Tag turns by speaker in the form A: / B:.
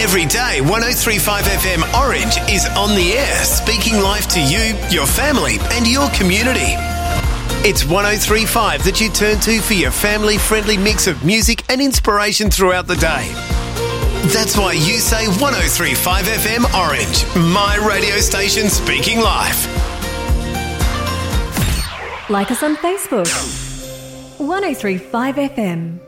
A: Every day, 103.5 FM Orange is on the air, speaking life to you, your family and your community. It's 103.5 that you turn to for your family-friendly mix of music and inspiration throughout the day. That's why you say 103.5 FM Orange, my radio station speaking life.
B: Like us on Facebook. 103.5 FM.